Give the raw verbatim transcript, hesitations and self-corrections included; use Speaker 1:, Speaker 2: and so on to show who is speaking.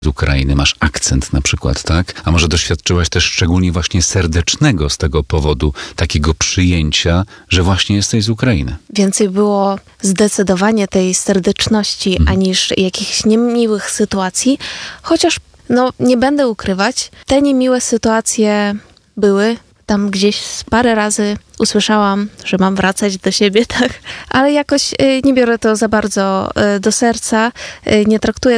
Speaker 1: z Ukrainy, masz akcent na przykład, tak? A może doświadczyłaś też szczególnie właśnie serdecznego z tego powodu takiego przyjęcia, że właśnie jesteś z Ukrainy?
Speaker 2: Więcej było zdecydowanie tej serdeczności,
Speaker 1: Mhm.
Speaker 2: aniż jakichś niemiłych sytuacji, chociaż no nie będę ukrywać, te niemiłe sytuacje były. Tam gdzieś parę razy usłyszałam, że mam wracać do siebie, tak? Ale jakoś y, nie biorę to za bardzo y, do serca, y, nie traktuję